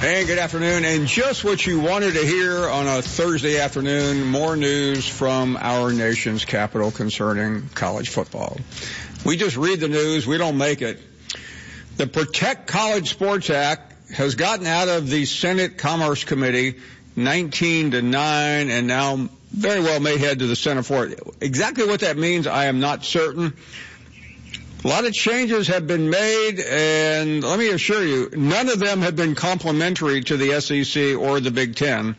Hey, good afternoon. And just what you wanted to hear on a Thursday afternoon, more news from our nation's capital concerning college football. We just read the news. We don't make it. The Protect College Sports Act has gotten out of the Senate Commerce Committee 19-9 and now very well may head to the Senate floor. Exactly what that means, I am not certain. A lot of changes have been made, and let me assure you, none of them have been complimentary to the SEC or the Big Ten.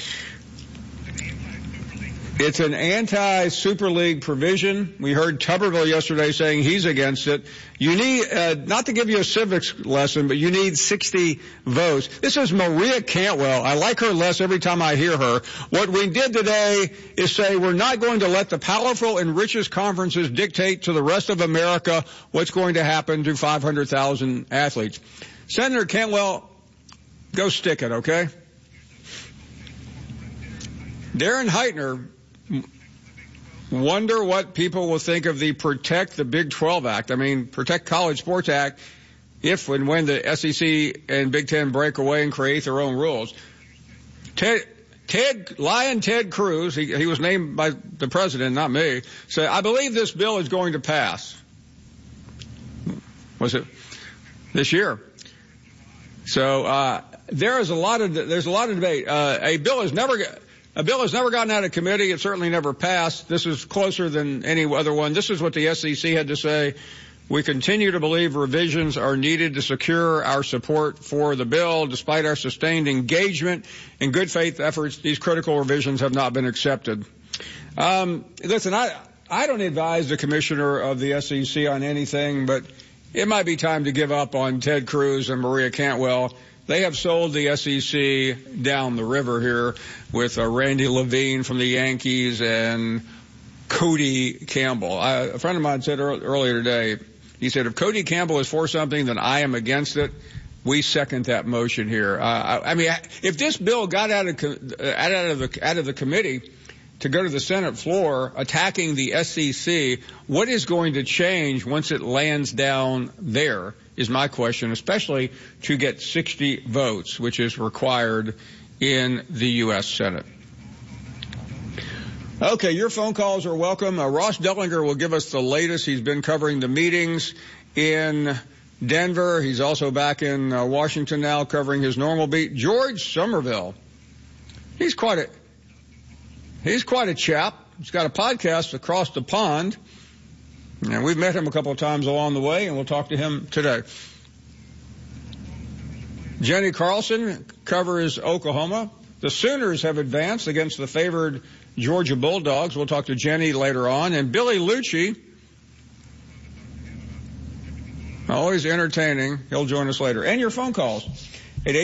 It's an anti-Super League provision. We heard Tuberville yesterday saying he's against it. You need, not to give you a civics lesson, but you need 60 votes. This is Maria Cantwell. I like her less every time I hear her. What we did today is say we're not going to let the powerful and richest conferences dictate to the rest of America what's going to happen to 500,000 athletes. Senator Cantwell, go stick it, okay? Darren Heitner, wonder what people will think of the Protect the Big 12 Act. I mean, Protect College Sports Act, if and when the SEC and Big Ten break away and create their own rules. Ted Cruz, he was named by the president, not me, said, I believe this bill is going to pass. Was it this year? So, there's a lot of debate. A bill has never gotten out of committee. It certainly never passed. This is closer than any other one. This is what the SEC had to say. We continue to believe revisions are needed to secure our support for the bill. Despite our sustained engagement and good faith efforts, these critical revisions have not been accepted. Listen, I don't advise the commissioner of the SEC on anything, but it might be time to give up on Ted Cruz and Maria Cantwell. They have sold the SEC down the river here with Randy Levine from the Yankees and Cody Campbell. A friend of mine said earlier today, he said, if Cody Campbell is for something, then I am against it. We second that motion here. I mean, if this bill got out of the committee to go to the Senate floor attacking the SEC, what is going to change once it lands down there is my question, especially to get 60 votes, which is required in the U.S. Senate. Okay, your phone calls are welcome. Ross Dellinger will give us the latest. He's been covering the meetings in Denver. He's also back in Washington now covering his normal beat. George Somerville, he's quite a chap. He's got a podcast across the pond. And we've met him a couple of times along the way, and we'll talk to him today. Jenny Carlson covers Oklahoma. The Sooners have advanced against the favored Georgia Bulldogs. We'll talk to Jenny later on. And Billy Lucci, always entertaining. He'll join us later. And your phone calls at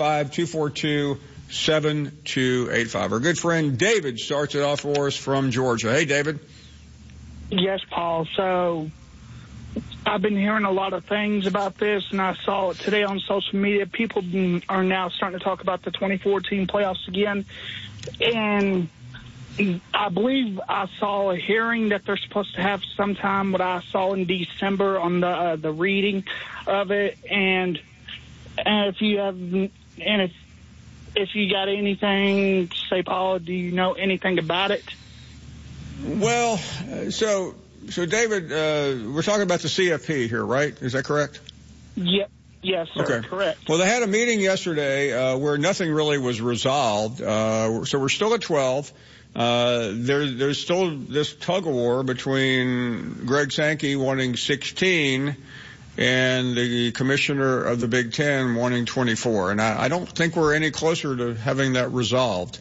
855-242-7285. Our good friend David starts it off for us from Georgia. Hey, David. Yes, Paul. So I've been hearing a lot of things about this, and I saw it today on social media. People are now starting to talk about the 2014 playoffs again. And I believe I saw a hearing that they're supposed to have sometime, what I saw in December on the reading of it. And if you have, and if you got anything to say, Paul, do you know anything about it? Well, so David, we're talking about the CFP here, right? Is that correct? Yep. Yes, sir. Okay. Correct. Well, they had a meeting yesterday where nothing really was resolved. So we're still at 12. There's still this tug of war between Greg Sankey wanting 16 and the commissioner of the Big Ten wanting 24. And I don't think we're any closer to having that resolved.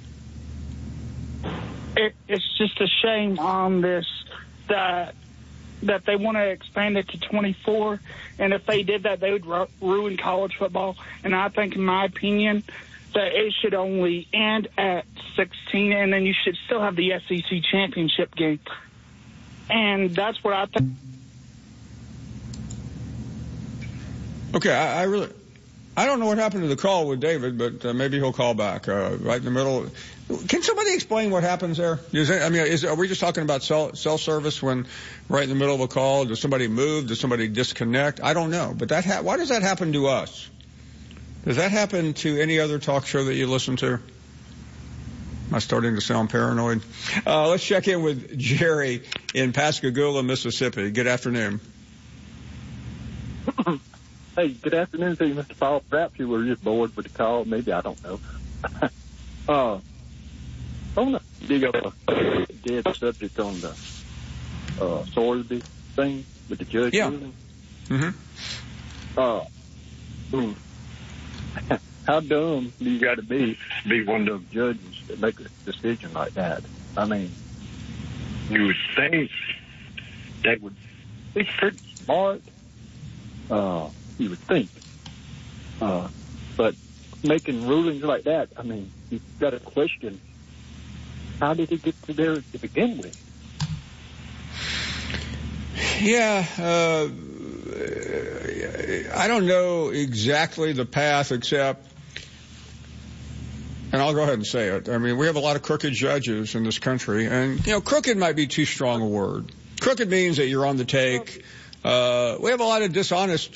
It's just a shame on this that they want to expand it to 24, and if they did that, they would ruin college football. And I think, in my opinion, that it should only end at 16, and then you should still have the SEC championship game. And that's what I think. Okay, I don't know what happened to the call with David, but maybe he'll call back right in the middle. Can somebody explain what happens there? Are we just talking about cell service when right in the middle of a call? Does somebody move? Does somebody disconnect? I don't know. But why does that happen to us? Does that happen to any other talk show that you listen to? Am I starting to sound paranoid? Let's check in with Jerry in Pascagoula, Mississippi. Good afternoon. Hey, good afternoon to you, Mr. Paul. Perhaps you were just bored with the call. Maybe, I don't know. I want to dig up a dead subject on the Sorsby thing with the judge ruling. Mm-hmm. How dumb do you got to be one of those judges that make a decision like that? I mean, you would think they would be pretty smart. You would think. But making rulings like that, I mean, you've got to question, how did he get to there to begin with? Yeah, I don't know exactly the path, except, and I'll go ahead and say it, I mean, we have a lot of crooked judges in this country, and, crooked might be too strong a word. Crooked means that you're on the take. We have a lot of dishonest